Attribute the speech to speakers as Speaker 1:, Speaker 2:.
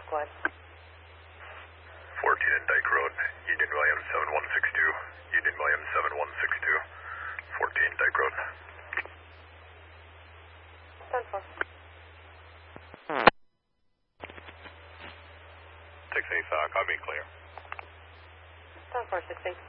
Speaker 1: go ahead.
Speaker 2: 14 in Dyke Road, Union William 7162, Union William 7162, 14 Dyke Road.
Speaker 1: 10-4.
Speaker 2: 6-8, copy, clear.
Speaker 1: 10-4, 6-8.